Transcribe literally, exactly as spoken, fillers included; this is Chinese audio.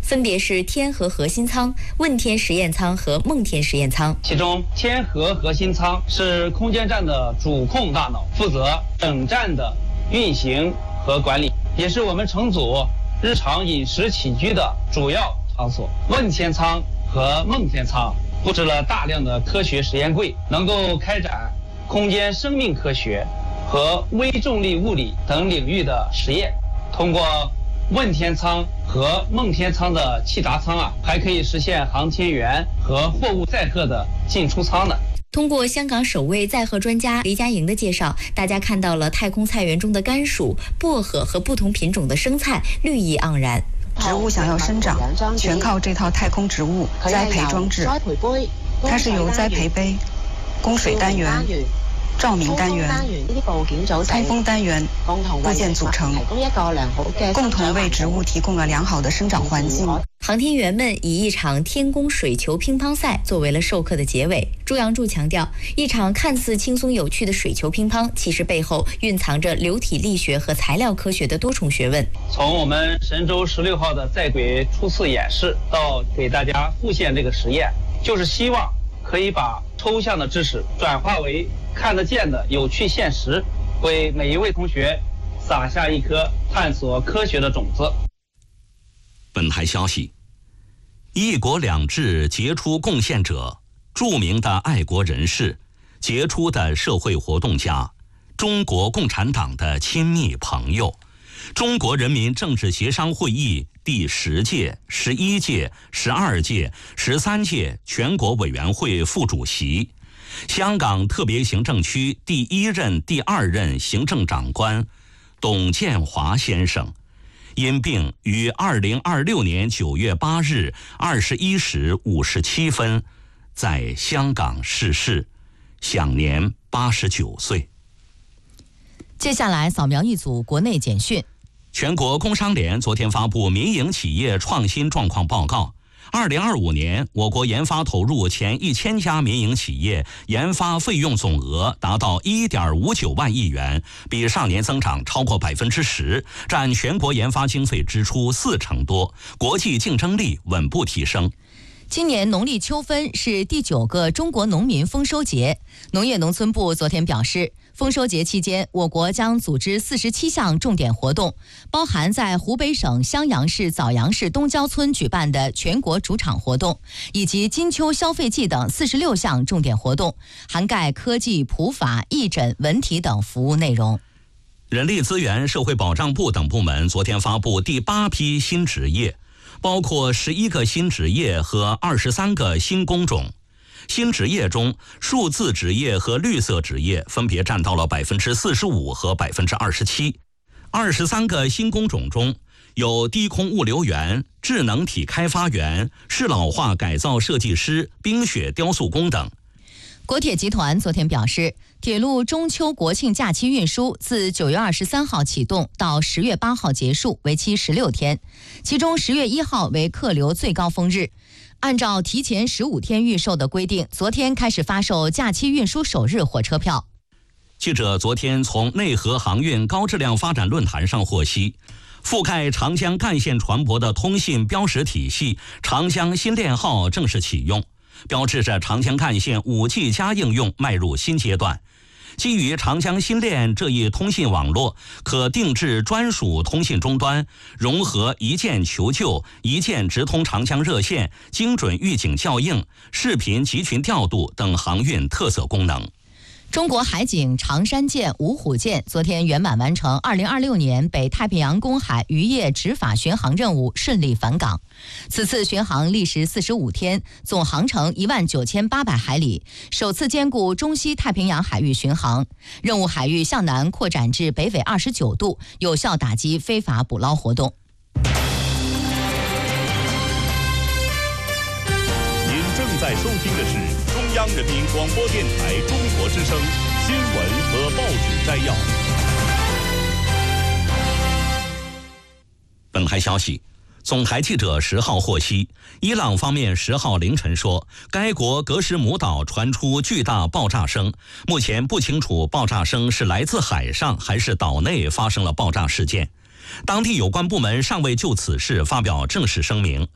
分别是天和核心舱、问天实验舱和梦天实验舱。 其中，天和核心舱是空间站的主控大脑，负责整站的运行和管理，也是我们乘组日常饮食起居的主要场所。问天舱和梦天舱布置了大量的科学实验柜，能够开展空间生命科学和微重力物理等领域的实验。通过问天舱和梦天舱的气闸舱啊，还可以实现航天员和货物载荷的进出舱呢。 通过香港首位载荷专家黎家莹的介绍，大家看到了太空菜园中的甘薯、薄荷和不同品种的生菜，绿意盎然。 植物想要生长，全靠这套太空植物栽培装置。它是由栽培杯、供水单元、照明单元、通风单元部件组成，共同为植物提供了良好的生长环境。 航天员们以一场天宫水球乒乓赛作为了授课的结尾。朱杨柱强调，一场看似轻松有趣的水球乒乓，其实背后蕴藏着流体力学和材料科学的多重学问。 从我们神舟十六号的在轨初次演示到给大家复现这个实验，就是希望可以把抽象的知识转化为看得见的有趣现实，为每一位同学撒下一颗探索科学的种子。 本台消息，一国两制杰出贡献者、著名的爱国人士、杰出的社会活动家、中国共产党的亲密朋友、中国人民政治协商会议第十届、十一届、十二届、十三届全国委员会副主席，香港特别行政区第一任、第二任行政长官董建华先生，因病于二零二六年九月八日二十一时五十七分在香港逝世，享年八十九岁。 接下来扫描一组国内简讯。 全国工商联昨天发布民营企业创新状况报告。二零二五年，我国研发投入前一千家民营企业研发费用总额达到一点五九万亿元，比上年增长超过百分之十，占全国研发经费支出四成多，国际竞争力稳步提升。 今年农历秋分是第九个中国农民丰收节。农业农村部昨天表示，丰收节期间，我国将组织四十七项重点活动，包含在湖北省襄阳市枣阳市东郊村举办的全国主场活动，以及金秋消费季等四十六项重点活动，涵盖科技、普法、义诊、文体等服务内容。 人力资源社会保障部等部门昨天发布第八批新职业，包括十一个新职业和二十三个新工种。新职业中，数字职业和绿色职业分别占到了百分之四十五和百分之二十七。二十三个新工种中，有低空物流员、智能体开发员、适老化改造设计师、冰雪雕塑工等。 国铁集团昨天表示，铁路中秋国庆假期运输自九月二十三号启动到十月八号结束，为期十六天，其中十月一号为客流最高峰日。按照提前十五天预售的规定，昨天开始发售假期运输首日火车票。 记者昨天从内河航运高质量发展论坛上获悉，覆盖长江干线船舶的通信标识体系长江新链号正式启用，标志着长江干线 五 G 加应用迈入新阶段。基于长江新链这一通信网络，可定制专属通信终端，融合一键求救、一键直通长江热线、精准预警校应、视频集群调度等航运特色功能。 中国海警长山舰、五虎舰昨天圆满完成二零二六年北太平洋公海渔业执法巡航任务，顺利返港。此次巡航历时四十五天，总航程一万九千八百海里，首次兼顾中西太平洋海域巡航。任务海域向南扩展至北纬二十九度，有效打击非法捕捞活动。 您正在收听的是中央人民广播电台中国之声新闻和报纸摘要。 本台消息，总台记者十号获悉，伊朗方面十号凌晨说，该国格什姆岛传出巨大爆炸声，目前不清楚爆炸声是来自海上还是岛内发生了爆炸事件。当地有关部门尚未就此事发表正式声明。